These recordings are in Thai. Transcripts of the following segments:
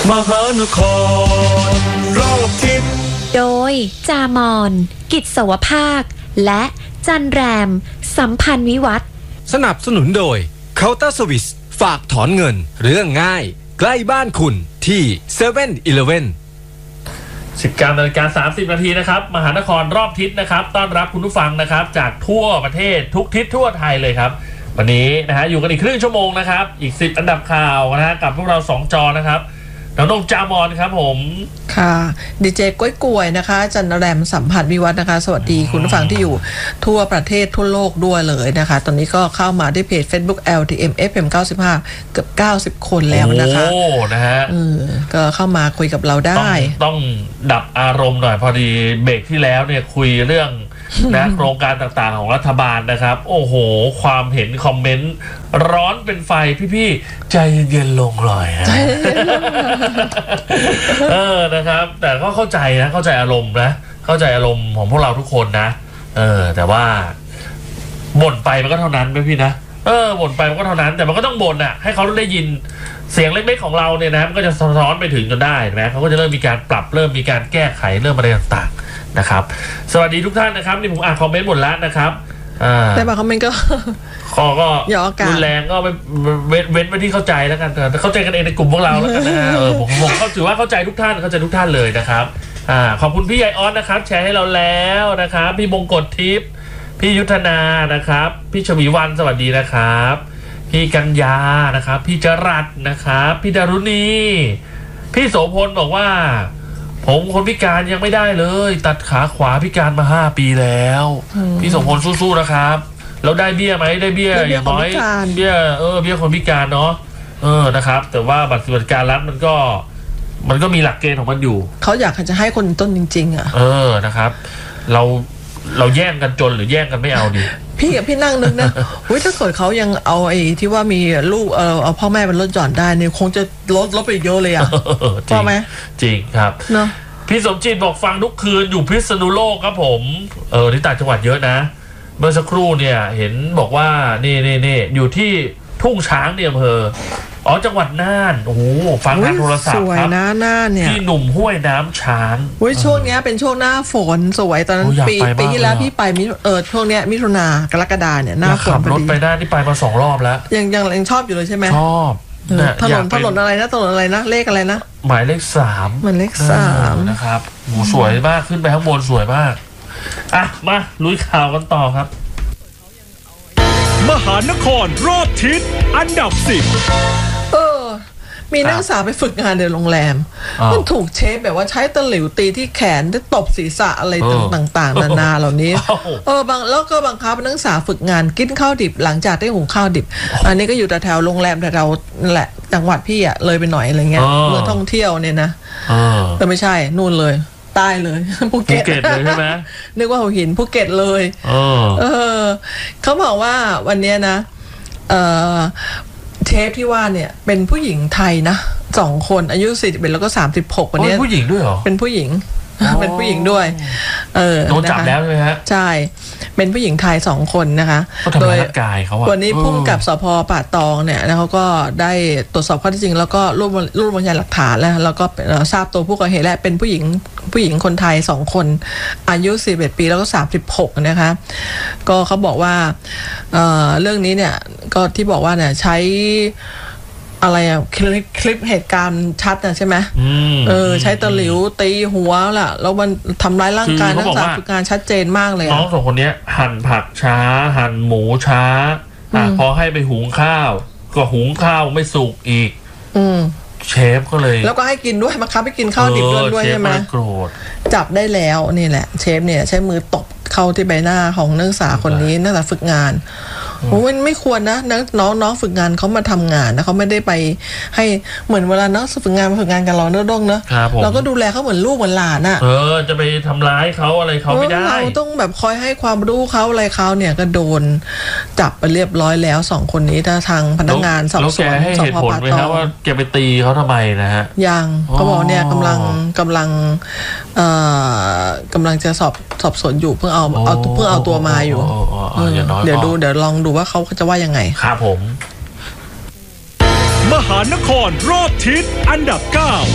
มหานครรอบทิศโดยจามอนกิจสวภาคและจันแรมสัมพันธ์วิวัฒน์สนับสนุนโดย Counter Service ฝากถอนเงินเรื่องง่ายใกล้บ้านคุณที่ 7-Eleven 19:30 นาทีนะครับมหานครรอบทิศนะครับต้อนรับคุณผู้ฟังนะครับจากทั่วประเทศทุกทิศทั่วไทยเลยครับวันนี้นะฮะอยู่กันอีกครึ่งชั่วโมงนะครับอีก10อันดับข่าวนะฮะกับพวกเรา2จอนะครับน้องจามอนครับผมค่ะดีเจก้อยกล้วยนะคะจันแรมสัมผัสวิวัฒน์นะคะสวัสดีคุณผู้ฟังที่อยู่ทั่วประเทศทั่วโลกด้วยเลยนะคะตอนนี้ก็เข้ามาที่เพจ Facebook LTM FM 95เกือบ90คนแล้วนะคะโอ้นะฮะก็เข้ามาคุยกับเราได้ต้องดับอารมณ์หน่อยพอดีเบรกที่แล้วเนี่ยคุยเรื่องนะโครงการต่างๆของรัฐบาลนะครับโอ้โหความเห็นคอมเมนต์ร้อนเป็นไฟพี่ๆใจเย็นลงหน่อยฮะนะครับแต่ก็เข้าใจนะเข้าใจอารมณ์นะเข้าใจอารมณ์ของพวกเราทุกคนนะแต่ว่าบ่นไปมันก็เท่านั้นไหมพี่นะบ่นไปมันก็เท่านั้นแต่มันก็ต้องบ่นอ่ะให้เขาได้ยินเสียงเล็กๆของเราเนี่ยนะมันก็จะสะท้อนไปถึงจนได้นะเขาก็จะเริ่มมีการปรับเริ่มมีการแก้ไขเริ่มอะไรต่างๆนะครับสวัสดีทุกท่านนะครับนี่ผมอ่านคอมเมนต์หมดแล้วนะครับแต่บางคอมเมนต์ก็รุนแรงก็เว้นไว้ที่เข้าใจแล้วกันเข้าใจกันเองในกลุ่มพวกเราแล้วกันนะผมก็ถือว่าเข้าใจทุกท่านเลยนะครับขอบคุณพี่ใหญ่ออสนะครับแชร์ให้เราแล้วนะครับพี่มงกฎทิพย์พี่ยุทธนานะครับพี่ชวีวันสวัสดีนะครับพี่กัญญานะครับพี่จรัสนะครับพี่ดารุณีพี่โสพลบอกว่าผมคนพิการยังไม่ได้เลยตัดขาขวาพิการมา5 ปีแล้วพี่โสพลสู้ๆนะครับแล้วได้เบี้ยไหมได้เบี้ยอย่างน้อยเบี้ยคนพิการเนาะนะครับแต่ว่าบัตรสวัสดิการรัฐมันก็มีหลักเกณฑ์ของมันอยู่เขาอยากจะให้คนต้นจริงๆอ่ะนะครับเราแย่งกันจนหรือแย่งกันไม่เอาดีพี่นั่งนึกนะถ้าเกิดเขายังเอาไอ้ที่ว่ามีลูกเอาพ่อแม่เป็นรถหย่อนได้เนี่ยคงจะลดไปเยอะเลยอ่ะใช่ไหมจริงครับเนาะพี่สมจิตบอกฟังทุกคืนอยู่พิษณุโลกครับผมที่ต่างจังหวัดเยอะนะเมื่อสักครู่เนี่ยเห็นบอกว่านี่อยู่ที่ทุ่งช้างในอำเภอจังหวัดน่านโอ้โหฟังทางโทรศัพท์ครับน่านเนี่ยที่หนุ่มห้วยน้ำช้างช่วงนี้เป็นช่วงหน้าฝนสวยตอนนั้นปีที่แล้วพี่ไปช่วงนี้มิถุนากรกฎาเนี่ยหน้าฝนขับรถไปได้ที่ไปมา2 รอบแล้วยังชอบอยู่เลยใช่ไหมชอบถนนอะไรนะเลขอะไรนะหมายเลข3 มันเลข3 นะครับโหสวยมากขึ้นไปข้างบนสวยมากมาลุยข่าวกันต่อครับมหานครรอบทิศอันดับ10 มีนักศึกษาไปฝึกงานในโรงแรมมันถูกเชฟแบบว่าใช้ตะหลิวตีที่แขนได้ตบศีรษะอะไรต่างๆนานาเหล่านี้แล้วก็บังคับนักศึกษาฝึกงานกินข้าวดิบหลังจากได้หุงข้าวดิบอันนี้ก็อยู่แถวโรงแรมแถวนั่นแหละจังหวัดพี่อ่ะเลยไปหน่อยอะไรเงี้ยเมืองท่องเที่ยวเนี่ยนะแต่ไม่ใช่นู่นเลยใต้เลยภูเก็ตเลยใช่ไหมนึกว่าหัวหินภูเก็ตเลยเขาบอกว่าวันนี้นะเชฟที่ว่าเนี่ยเป็นผู้หญิงไทยนะ2 คนอายุ41แล้วก็36วันนี้ผู้หญิงด้วยเหรอเป็นผู้หญิงเป็นผู้หญิงด้วยโดนจับแล้วใช่ไหมฮะใช่เป็นผู้หญิงไทย2 คนนะคะโดยร่างกายเขาวันนี้พุ่งกับสพ.ป่าตองเนี่ยแล้วเขาก็ได้ตรวจสอบข้อเท็จจริงแล้วก็รวบรวมพยานหลักฐานแล้วก็ทราบตัวผู้ก่อเหตุและเป็นผู้หญิงคนไทย2 คนอายุ41 ปีแล้วก็36นะคะก็เขาบอกว่าเรื่องนี้เนี่ยก็ที่บอกว่าเนี่ยใช้อะไรคลิปเหตุการณ์ชัดนะใช่ไหมใช้ตะหลิวตีหัวล่ะแล้วมันทำร้ายร่างกายนักศึกษาฝึกงานชัดเจนมากเลยน้อง2 คนนี้หั่นผักช้าหั่นหมูช้าพอให้ไปหุงข้าวก็หุงข้าวไม่สุกอีกเชฟก็เลยแล้วก็ให้กินด้วยบังคับให้กินข้าวดิบด้วยใช่ไหมโกรธจับได้แล้วนี่แหละเชฟเนี่ยใช้มือตบเข้าที่ใบหน้าของนักศึกษาคนนี้นักศึกษาฝึกงานมันไม่ควรนะน้องฝึกงานเขามาทำงานนะเขาไม่ได้ไปให้เหมือนเวลาน้องฝึกงานมาฝึกงานกับเราเนื้อด้งเนอะเราก็ดูแลเขาเหมือนลูกเหมือนหลานอ่ะจะไปทำร้ายเขาอะไรเขาไม่ได้เราต้องแบบคอยให้ความรู้เขาอะไรเขาเนี่ยก็โดนจับไปเรียบร้อยแล้ว2 คนนี้ถ้าทางพนักงานสอบสวนสพ.ป่าตองว่าแกไปตีเขาทำไมนะฮะยังเขาบอกเนี่ยกำลังจะสอบสวนอยู่เพิ่งเอาตัวมาอยู่เดี๋ยวลองดูว่าเขาจะว่ายังไงครับผมมหานครรอบทิศอันดับ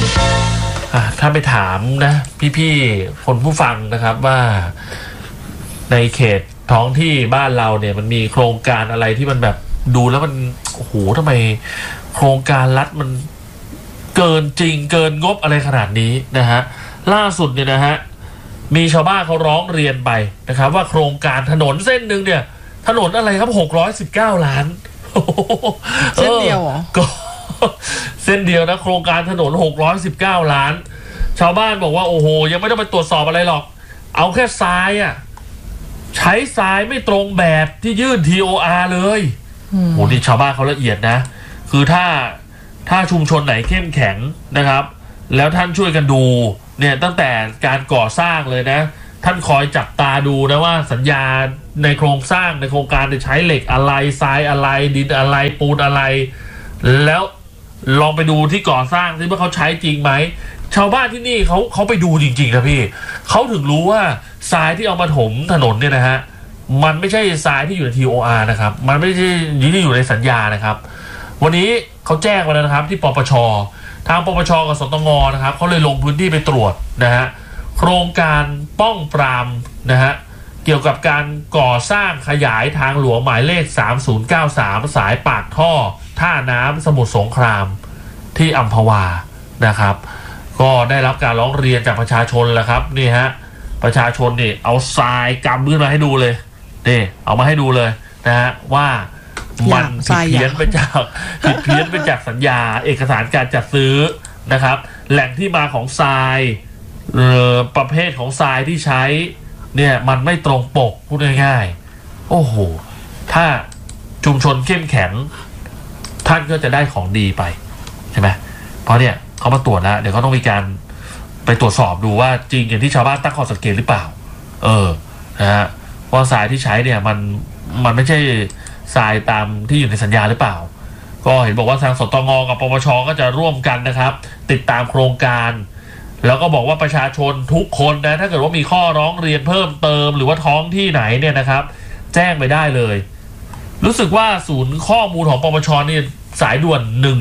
9 ถ้าไปถามนะพี่ๆคนผู้ฟังนะครับว่าในเขตท้องที่บ้านเราเนี่ยมันมีโครงการอะไรที่มันแบบดูแล้วมันโอ้โหทำไมโครงการรัฐมันเกินจริงเกินงบอะไรขนาดนี้นะฮะล่าสุดเนี่ยนะฮะมีชาวบ้านเขาร้องเรียนไปนะครับว่าโครงการถนนเส้นหนึ่งเนี่ยถนนอะไรครับ619 ล้านเส้นเดียวเหรอก็เส้นเดียวนะโครงการถนน619 ล้านชาวบ้านบอกว่าโอ้โหยังไม่ต้องไปตรวจสอบอะไรหรอกเอาแค่ทรายใช้ทรายไม่ตรงแบบที่ยื่น TOR เลยโหนี่ชาวบ้านเขาละเอียดนะคือถ้าชุมชนไหนเข้มแข็งนะครับแล้วท่านช่วยกันดูเนี่ยตั้งแต่การก่อสร้างเลยนะท่านคอยจับตาดูนะว่าสัญญาในโครงสร้างในโครงการจะใช้เหล็กอะไรทรายอะไรดินอะไรปูนอะไรแล้วลองไปดูที่ก่อสร้างที่ว่าเขาใช้จริงไหมชาวบ้านที่นี่เขาไปดูจริงๆนะพี่เขาถึงรู้ว่าทรายที่เอามาถมถนนเนี่ยนะฮะมันไม่ใช่ทรายที่อยู่ใน TOR นะครับมันไม่ใช่ที่อยู่ในสัญญานะครับวันนี้เขาแจ้งมาแล้วนะครับที่ปปช.ทางปปช.กับสตง.นะครับเขาเลยลงพื้นที่ไปตรวจนะฮะโครงการป้องปรามนะฮะเกี่ยวกับการก่อสร้างขยายทางหลวงหมายเลข3093สายปากท่อท่าน้ำสมุทรสงครามที่อัมพวานะครับก็ได้รับการร้องเรียนจากประชาชนแล้วครับนี่ฮะประชาชนนี่เอาทรายกำขึ้นมาให้ดูเลยนี่เอามาให้ดูเลยนะฮะว่ามันผิดเพี้ยนไปจากสัญญาเอกสารการจัดซื้อนะครับแหล่งที่มาของทรายประเภทของทรายที่ใช้เนี่ยมันไม่ตรงปกพูดง่ายๆโอ้โหถ้าชุมชนเข้มแข็งท่านก็จะได้ของดีไปใช่ไหมเพราะเนี่ยเขามาตรวจแล้วเดี๋ยวเขาต้องมีการไปตรวจสอบดูว่าจริงอย่างที่ชาวบ้านตั้งข้อสังเกตหรือเปล่านะฮะว่าทรายที่ใช้เนี่ยมันไม่ใช่ทรายตามที่อยู่ในสัญญาหรือเปล่าก็เห็นบอกว่าทางสตง.กับปปช.ก็จะร่วมกันนะครับติดตามโครงการแล้วก็บอกว่าประชาชนทุกคนนะถ้าเกิดว่ามีข้อร้องเรียนเพิ่มเติมหรือว่าท้องที่ไหนเนี่ยนะครับแจ้งไปได้เลยรู้สึกว่าศูนย์ข้อมูลของปปช.นี่สายด่วน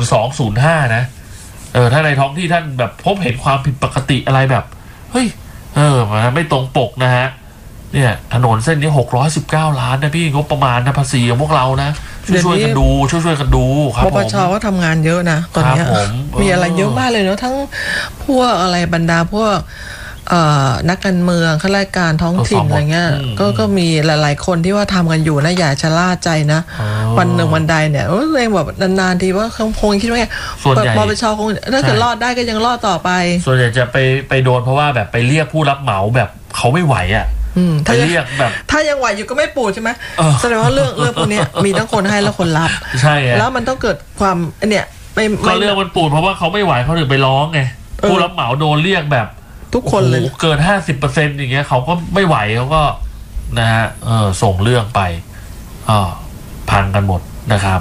1205นะถ้าในท้องที่ท่านแบบพบเห็นความผิดปกติอะไรแบบเฮ้ยมันไม่ตรงปกนะฮะเนี่ยถนนเส้นนี้619 ล้านนะพี่งบประมาณนะภาษีของพวกเรานะช่วยกันดูช่วยกันดูครับปปช.ก็ทำงานเยอะนะตอนนี้มีอะไรเยอะมากเลยเนาะทั้งพวกอะไรบรรดาพวกนักการเมืองข้าราชการท้องถิ่นอะไรเงี้ยก็มีหลายๆคนที่ว่าทำกันอยู่นะอย่าชะล่าใจนะวันหนึ่งวันใดเนี่ยเองแบบนานๆทีว่าคงคิดว่าปปช.คงถ้าเกิดรอดได้ก็ยังรอดต่อไปส่วนใหญ่จะไปโดนเพราะว่าแบบไปเรียกผู้รับเหมาแบบเขาไม่ไหวถ้าเรียกแบบถ้ายังไหวอยู่ก็ไม่ปูใช่ไหมแสดงว่าเรื่องพวกนี้มีทั้งคนให้และคนรับใช่แล้วมันต้องเกิดความเนี่ยไม่เรื่องมันปูเพราะว่าเขาไม่ไหวเขาถึงไปร้องไงผู้รับเหมาโดนเรียกแบบทุกคนเลยเกิน 50% อย่างเงี้ยเขาก็ไม่ไหวเขาก็นะฮะส่งเรื่องไปพังกันหมดนะครับ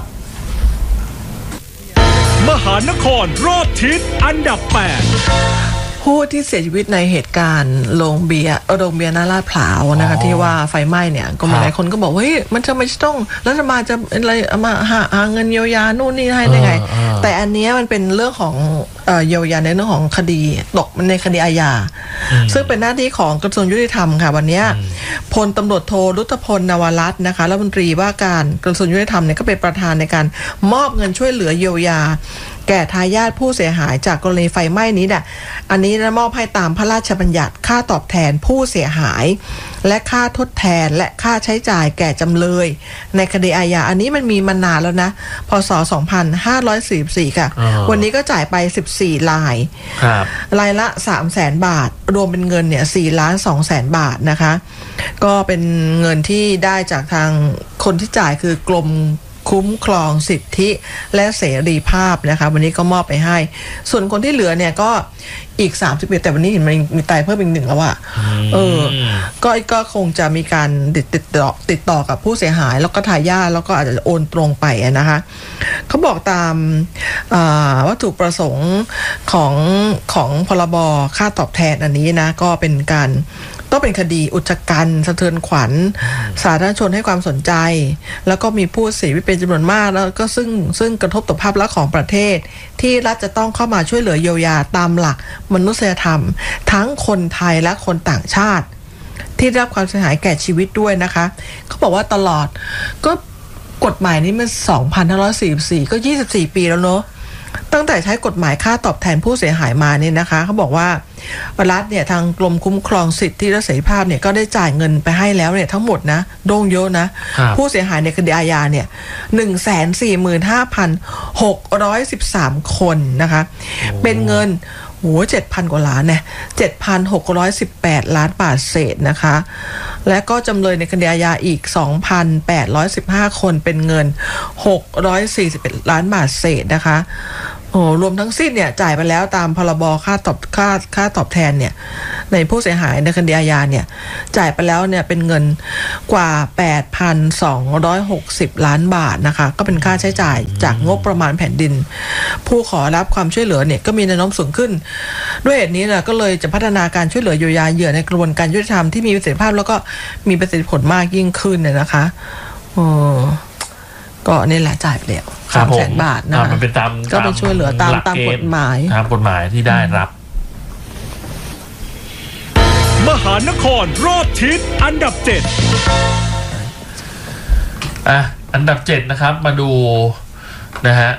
มหานครรอบทิศอันดับ 8 ผู้ที่เสียชีวิตในเหตุการณ์โรงเบียร์นาลาดพร้าวนะคะที่ว่าไฟไหม้เนี่ยก็หลายคนก็บอกว่าเฮ้ยมันจะไม่ต้องรัฐบาลจะอะไรมาหาเงินเยียวยานู่นนี่ให้ได้ไงแต่อันนี้มันเป็นเรื่องของเยียวยาในเรื่องของคดีตกในคดีอาญาซึ่งเป็นหน้าที่ของกระทรวงยุติธรรมค่ะวันนี้พลตำรวจโทรุตพลนวรัตน์นะคะรัฐมนตรีว่าการกระทรวงยุติธรรมเนี่ยก็เป็นประธานในการมอบเงินช่วยเหลือเยียวยาแก่ทายาทผู้เสียหายจากกรณีไฟไหม้นี้เนี่ยอันนี้มอบให้ตามพระราชบัญญัติค่าตอบแทนผู้เสียหายและค่าทดแทนและค่าใช้จ่ายแก่จำเลยในคดีอาญาอันนี้มันมีมานานแล้วนะพศ2544ค่ะวันนี้ก็จ่ายไป14รายรายละ 300,000 บาทรวมเป็นเงินเนี่ย4,200,000 บาทนะคะก็เป็นเงินที่ได้จากทางคนที่จ่ายคือกรมคุ้มครองสิทธิและเสรีภาพนะคะวันนี้ก็มอบไปให้ส่วนคนที่เหลือเนี่ยก็อีก31แต่วันนี้เห็นมันมีตายเพิ่มอีก1แล้วอ่ะก็คงจะมีการติดต่อกับผู้เสียหายแล้วก็ทายาทแล้วก็อาจจะโอนตรงไปนะคะเขาบอกตามวัตถุประสงค์ของพรบค่าตอบแทนอันนี้นะก็เป็นการตต้องเป็นคดีอุกชะกันสะเทือนขวัญสาธารณชนให้ความสนใจแล้วก็มีผู้เสียชีวิตเป็นจำนวนมากแล้วก็ซึ่งกระทบต่อภาพลักษณ์ของประเทศที่รัฐจะต้องเข้ามาช่วยเหลือเยียวยาตามหลักมนุษยธรรมทั้งคนไทยและคนต่างชาติที่ได้รับความเสียหายแก่ชีวิตด้วยนะคะเขาบอกว่าตลอดก็กฎหมายนี้มัน2544ก็24ปีแล้วเนอะตั้งแต่ใช้กฎหมายค่าตอบแทนผู้เสียหายมาเนี่ยนะคะเขาบอกว่ารัฐเนี่ยทางกรมคุ้มครองสิทธิและเสรีภาพเนี่ยก็ได้จ่ายเงินไปให้แล้วเนี่ยทั้งหมดนะโด่งเยอะนะผู้เสียหายในคดีอาญาเนี่ย 145,613 คนนะคะเป็นเงิน7,000 กว่าล้านเนี่ย 7,618 ล้านบาทเศษนะคะและก็จำเลยในคดีอาญาอีก 2,815 คนเป็นเงิน641ล้านบาทเศษนะคะรวมทั้งสิ้นเนี่ยจ่ายไปแล้วตามพรบค่าตอบแทนเนี่ยในผู้เสียหายในคดีอาญาเนี่ยจ่ายไปแล้วเนี่ยเป็นเงินกว่า 8,260 ล้านบาทนะคะก็เป็นค่าใช้จ่ายจากงบประมาณแผ่นดินผู้ขอรับความช่วยเหลือเนี่ยก็มีแนวโน้มสูงขึ้นด้วยเหตุนี้นะก็เลยจะพัฒนาการช่วยเหลือเยียวยาเหยื่อในกระบวนการยุติธรรมที่มีประสิทธิภาพแล้วก็มีประสิทธิผลมากยิ่งขึ้นเนี่ยนะคะก็นี่แหละจ่ายไปแล้ว300,000 บาทนะมันเป็นตามก็ไปช่วยเหลือตามกฎหมายที่ได้รับมหานครรอบทิศอันดับ7 อันดับ7นะครับมาดูนะฮะ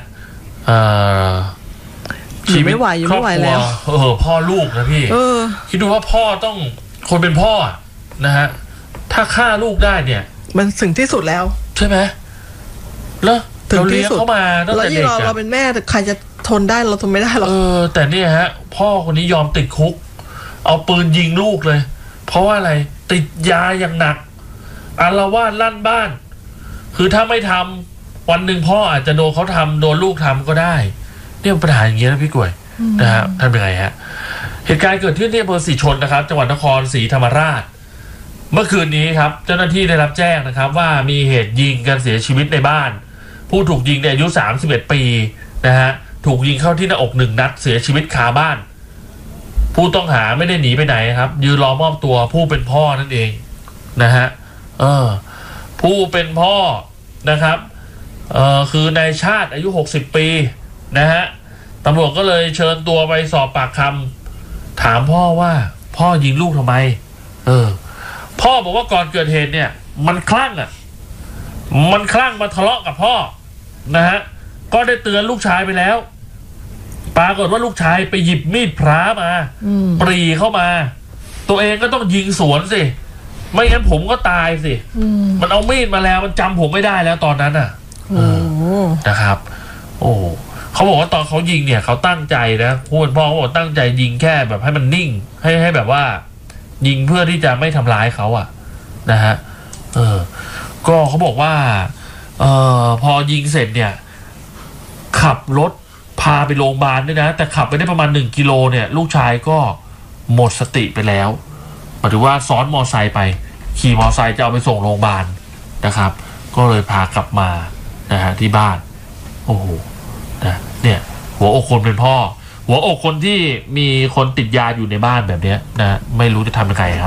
ชีวิตครอบครัวพ่อลูกนะพี่คิดดูว่าพ่อต้องคนเป็นพ่อนะฮะถ้าฆ่าลูกได้เนี่ยมันถึงที่สุดแล้วใช่ไหมแล้วเราเลี้ยงเขามาตั้งแต่เด็กเราเป็นแม่แต่ใครจะทนได้เราทนไม่ได้หรอกแต่เนี่ยฮะพ่อคนนี้ยอมติดคุกเอาปืนยิงลูกเลยเพราะว่าอะไรติดยาอย่างหนักอาละวาดลั่นบ้านคือถ้าไม่ทำวันหนึ่งพ่ออาจจะโดนเขาทำโดนลูกทำก็ได้เนี่ยปัญหาอย่างเงี้ยนะพี่กล้วยนะฮะท่านเป็นไงฮะเหตุการณ์เกิดขึ้นที่อำเภอศรีชนนะครับจังหวัดนครศรีธรรมราชเมื่อคืนนี้ครับเจ้าหน้าที่ได้รับแจ้งนะครับว่ามีเหตุยิงกันเสียชีวิตในบ้านผู้ถูกยิงในอายุ31ปีนะฮะถูกยิงเข้าที่หน้าอก1 นัดเสียชีวิตคาบ้านผู้ต้องหาไม่ได้หนีไปไหนครับยืนรอมอบตัวผู้เป็นพ่อนั่นเองนะฮะผู้เป็นพ่อนะครับคือนายชาติอายุ60ปีนะฮะตำรวจก็เลยเชิญตัวไปสอบปากคำถามพ่อว่าพ่อยิงลูกทำไมพ่อบอกว่าก่อนเกิดเหตุเนี่ยมันคลั่งมาทะเลาะกับพ่อนะฮะก็ได้เตือนลูกชายไปแล้วปรากฏว่าลูกชายไปหยิบมีดพระมาปรีเข้ามาตัวเองก็ต้องยิงสวนสิไม่งั้นผมก็ตายสิมันเอามีดมาแล้วมันจำผมไม่ได้แล้วตอนนั้นน่ะนะครับเขาบอกว่าตอนเขายิงเนี่ยเขาตั้งใจนะผู้เป็นพ่อเขาบอกตั้งใจยิงแค่แบบให้มันนิ่งให้แบบว่ายิงเพื่อที่จะไม่ทำร้ายเขาอ่ะนะฮะก็เขาบอกว่าพอยิงเสร็จเนี่ยขับรถพาไปโรงพยาบาลด้วยนะแต่ขับไปได้ประมาณ1 กิโลเนี่ยลูกชายก็หมดสติไปแล้วหมายถึงว่าซ้อนมอไซค์ไปขี่มอไซค์จะเอาไปส่งโรงพยาบาลนะครับก็เลยพากลับมานะฮะที่บ้านโอ้โหนะเนี่ยหัวอกคนเป็นพ่อหัวอกคนที่มีคนติดยาอยู่ในบ้านแบบนี้นะไม่รู้จะทำยังไงครับ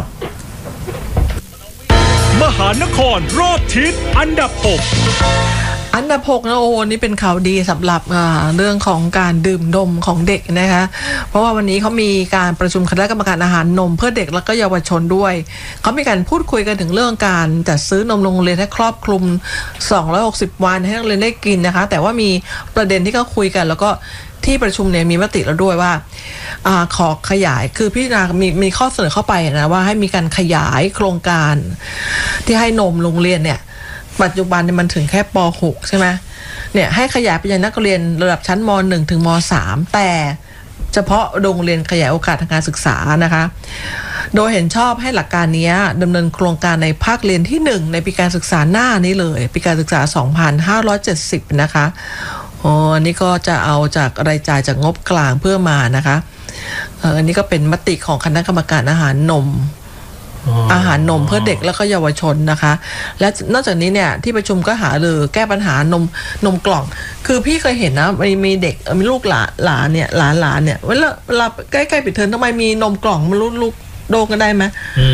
มหานครรอบทิศอันดับ6 นะนี่เป็นข่าวดีสำหรับเรื่องของการดื่มนมของเด็กนะคะเพราะว่าวันนี้เขามีการประชุมคณะกรรมการอาหารนมเพื่อเด็กและก็เยาวชนด้วยเขามีการพูดคุยกันถึงเรื่องการจัดซื้อนมโรงเรียนให้ครอบคลุม260 วันให้นักเรียนได้กินนะคะแต่ว่ามีประเด็นที่เขาคุยกันแล้วก็ที่ประชุมเนี่ยมีมติแล้วด้วยว่าขอขยายคือพิจารณามีข้อเสนอเข้าไปนะว่าให้มีการขยายโครงการที่ให้นมโรงเรียนเนี่ยปัจจุบันเนี่ยมันถึงแค่ป .6 ใช่ไหมเนี่ยให้ขยายไปยังนักเรียนระดับชั้นม .1 ถึงม .3 แต่เฉพาะโรงเรียนขยายโอกาสทางการศึกษานะคะโดยเห็นชอบให้หลักการนี้ดำเนินโครงการในภาคเรียนที่1ในปีการศึกษาหน้านี้เลยปีการศึกษา2570นะคะอันนี้ก็จะเอาจากรายจ่ายจากงบกลางเพื่อมานะคะอันนี้ก็เป็นมติของคณะกรรมการอาหารนมเพื่อเด็กแล้วก็เยาวชนนะคะและนอกจากนี้เนี่ยที่ประชุมก็หารือแก้ปัญหานมกล่องคือพี่เคยเห็นนะมีเด็กมีลูกหลานเนี่ยเวลาใกล้ๆปิดเทอมทำไมมีนมกล่องมันลูกโดนกันได้ไหม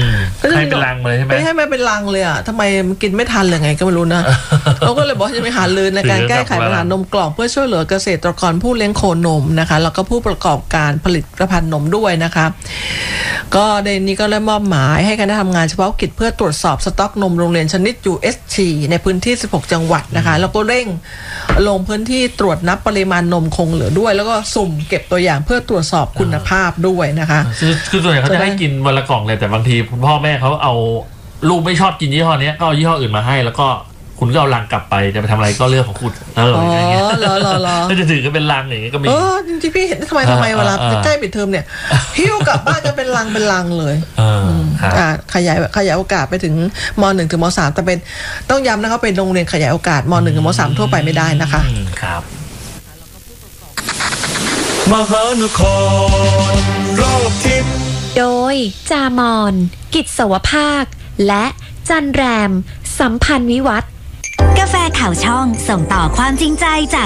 ให้เป็นลังเลยใช่ไหมไม่ให้เป็นลังเลยอ่ะทำไมมันกินไม่ทันเลยไงก็ไม่รู้นะเราก็เลยบอกจะไปหาลือในการแก้ไขปัญหานมกล่องเพื่อช่วยเหลือเกษตรกรผู้เลี้ยงโคนมนะคะแล้วก็ผู้ประกอบการผลิตภัณฑ์นมด้วยนะคะก็ในนี้ก็ได้มอบหมายให้คณะทำงานเฉพาะกิจเพื่อตรวจสอบสต็อกนมโรงเรียนชนิด UST ในพื้นที่16จังหวัดนะคะแล้วก็เร่งลงพื้นที่ตรวจนับปริมาณนมคงเหลือด้วยแล้วก็สุ่มเก็บตัวอย่างเพื่อตรวจสอบคุณภาพด้วยนะคะคือส่วนใหญ่เขาจะให้กินวันละกล่องเลยแต่บางทีคุณพ่อแม่เขาเอาลูกไม่ชอบกินยี่ห้อนี้ก็เอายี่ห้ออื่นมาให้แล้วก็คุณก็เอาลังกลับไปจะไปทำอะไรก็เรื่องของคุณอย่างเงี้ยถ้าจะถือก็เป็นลังอย่างเงี้ยก็มีจริงๆพี่เห็นทำไมเวลาใกล้ปิดเทอมเนี่ยหิ้วกลับบ้านกันเป็นลังเลยขยายโอกาสไปถึงม.1 ถึงม.3 แต่เป็นต้องย้ำนะคะเป็นโรงเรียนขยายโอกาสม.1 ถึงม.3 ทั่วไปไม่ได้นะคะครับมหานครรอบทิศโดยจามอนกิจสวภาคและจันแรมสัมพันธ์วิวัฒน์กาแฟข่าวช่องส่งต่อความจริงใจจาก